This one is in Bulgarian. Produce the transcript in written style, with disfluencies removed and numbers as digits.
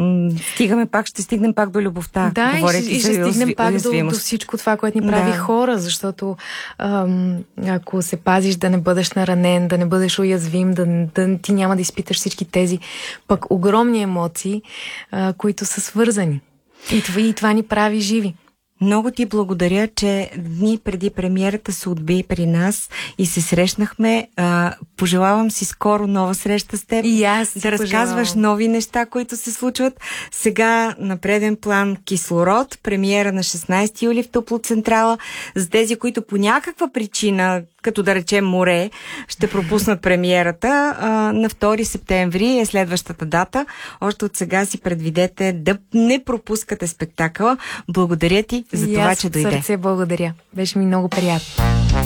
ще стигнем пак до любовта. Да, и ще стигнем пак до всичко това, което ни прави хора, защото ако се пазиш да не бъдеш наранен, да не бъдеш уязвим, ти няма да изпиташ всички тези пък огромни емоции, които са свързани. И това ни прави живи. Много ти благодаря, че дни преди премиерата се отби при нас и се срещнахме. Пожелавам си скоро нова среща с теб. И аз да разказваш нови неща, които се случват. Сега на преден план Кислород, премиера на 16 юли в Топлоцентрала. За тези, които по някаква причина, като да речем море, ще пропуснат премиерата, на 2 септември е следващата дата. Още от сега си предвидете да не пропускате спектакъла. Благодаря ти за това, че дойде. Сърце благодаря. Беше ми много приятно.